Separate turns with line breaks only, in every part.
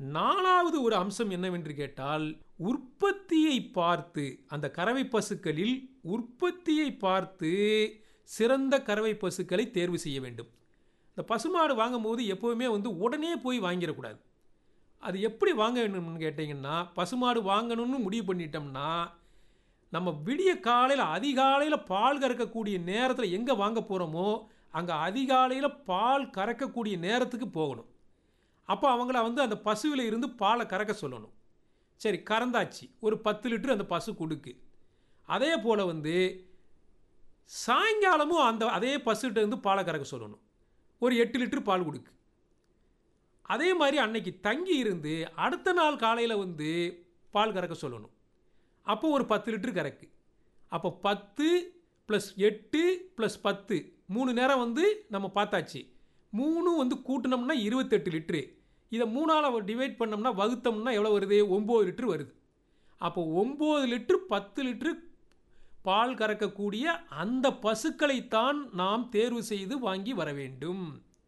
4வது ஒரு அம்சம் என்னவென்று கேட்டால், உற்பத்தியை பார்த்து அந்த கறவை பசுக்களில் உற்பத்தியை பார்த்து சிறந்த கறவை பசுக்களை தேர்வு செய்ய வேண்டும். இந்த பசுமாடு வாங்கும்போது எப்போவுமே உடனே போய் வாங்கிடக்கூடாது. அது எப்படி வாங்க வேண்டும்னு கேட்டிங்கன்னா, பசுமாடு வாங்கணும்னு முடிவு பண்ணிட்டோம்னா, நம்ம விடிய காலையில் அதிகாலையில் பால் கறக்கக்கூடிய நேரத்தில் எங்கே வாங்க போகிறோமோ அங்கே அதிகாலையில் பால் கறக்கக்கூடிய நேரத்துக்கு போகணும். அப்போ அவங்கள அந்த பசுவில் இருந்து பாலை கறக்க சொல்லணும். சரி, கறந்தாச்சு, ஒரு 10 லிட்டர் அந்த பசு கொடுக்கு. அதே போல் சாயங்காலமும் அதே பசுகிட்ட இருந்து பாலை கறக்க சொல்லணும். ஒரு 8 லிட்டர் பால் கொடுக்கு. அதே மாதிரி அன்னைக்கு தங்கி இருந்து அடுத்த நாள் காலையில் பால் கறக்க சொல்லணும். அப்போ ஒரு 10 லிட்டர் கறக்கு. அப்போ 10 + 8 + 10 3 நேரம் நம்ம பார்த்தாச்சு. 3 கூட்டினோம்னா 28 லிட்டரு. இதை 3ஆல் டிவைட் பண்ணோம்னா வகுத்தோம்னா எவ்வளோ வருது? 9 லிட்டர் வருது. அப்போ 9 லிட்டர் 10 லிட்டரு பால் கறக்கக்கூடிய அந்த பசுக்களைத்தான் நாம் தேர்வு செய்து வாங்கி வர வேண்டும்.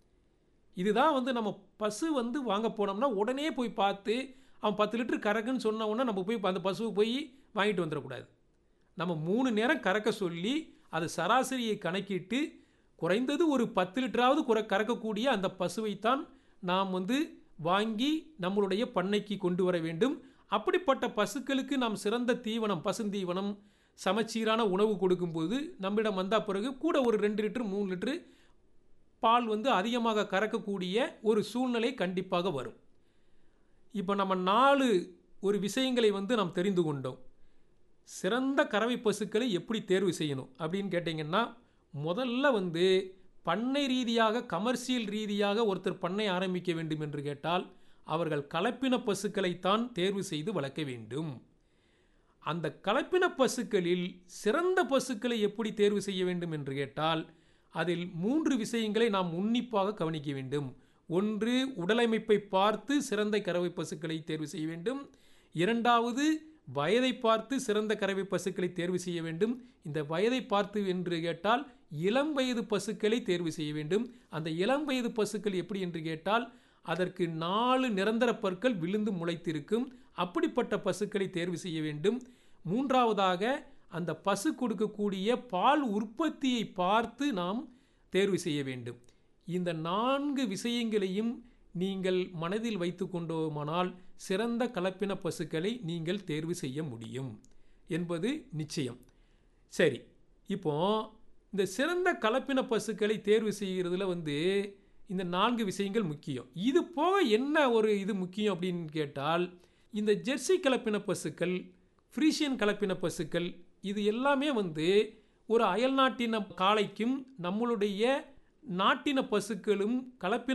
இதுதான் நம்ம பசு வாங்க போனோம்னா உடனே போய் பார்த்து அவன் 10 லிட்டர் கறக்குன்னு சொன்ன உடனே நம்ம போய் அந்த பசுவை போய் வாங்கிட்டு வந்துடக்கூடாது. நம்ம 3 நேரம் கறக்க சொல்லி அது சராசரியை கணக்கிட்டு குறைந்தது ஒரு 10 லிட்டராவது கறக்கக்கூடிய அந்த பசுவைத்தான் நாம் வாங்கி நம்மளுடைய பண்ணைக்கு கொண்டு வர வேண்டும். அப்படிப்பட்ட பசுக்களுக்கு நாம் சிறந்த தீவனம், பசுந்தீவனம், சமச்சீரான உணவு கொடுக்கும்போது நம்மிடம் வந்த பிறகு கூட ஒரு 2 லிட்டர் 3 லிட்டரு பால் அதிகமாக கறக்கக்கூடிய ஒரு சூழ்நிலை கண்டிப்பாக வரும். இப்போ நம்ம 4 ஒரு விஷயங்களை நாம் தெரிந்து கொண்டோம். சிறந்த கறவை பசுக்களை எப்படி தேர்வு செய்யணும் அப்படின்னு கேட்டிங்கன்னா, முதல்ல பண்ணை ரீதியாக கமர்ஷியல் ரீதியாக ஒருத்தர் பண்ணை ஆரம்பிக்க வேண்டும் என்று கேட்டால் அவர்கள் கலப்பின பசுக்களைத்தான் தேர்வு செய்து வளர்க்க வேண்டும். அந்த கலப்பின பசுக்களில் சிறந்த பசுக்களை எப்படி தேர்வு செய்ய வேண்டும் என்று கேட்டால் அதில் 3 விஷயங்களை நாம் உன்னிப்பாக கவனிக்க வேண்டும். 1, உடலமைப்பை பார்த்து சிறந்த கறவை பசுக்களை தேர்வு செய்ய வேண்டும். 2வது, வயதை பார்த்து சிறந்த கறவை பசுக்களை தேர்வு செய்ய வேண்டும். இந்த வயதை பார்த்து என்று கேட்டால் இளம் வயது பசுக்களை தேர்வு செய்ய வேண்டும். அந்த இளம் வயது பசுக்கள் எப்படி என்று கேட்டால் அதற்கு 4 நிரந்தர பற்கள் விழுந்து முளைத்திருக்கும். அப்படிப்பட்ட பசுக்களை தேர்வு செய்ய வேண்டும். 3வதாக, அந்த பசு கொடுக்கக்கூடிய பால் உற்பத்தியை பார்த்து நாம் தேர்வு செய்ய வேண்டும். இந்த 4 விஷயங்களையும் நீங்கள் மனதில் வைத்து கொண்டோமானால் சிறந்த கலப்பின பசுக்களை நீங்கள் தேர்வு செய்ய முடியும் என்பது நிச்சயம். சரி, இப்போ இந்த சிறந்த கலப்பின பசுக்களை தேர்வு செய்கிறதுல இந்த 4 விஷயங்கள் முக்கியம். இது போக என்ன ஒரு இது முக்கியம் அப்படின்னு கேட்டால், இந்த ஜெர்சி கலப்பின பசுக்கள், ஃப்ரீசியன் கலப்பின பசுக்கள், இது எல்லாமே ஒரு அயல்நாட்டின காளைக்கும் நம்மளுடைய நாட்டின பசுக்களும் கலப்பின